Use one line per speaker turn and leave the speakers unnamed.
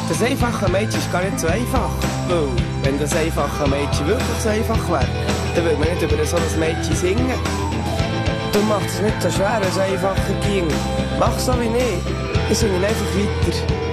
Das einfache Mädchen ist gar nicht so einfach. Weil, wenn das einfache Mädchen wirklich so einfach wäre, dann würde man nicht über so ein Mädchen singen. Du machst es nicht so schwer, wenn es einfacher ging. Mach so wie ich. Ich singe einfach weiter.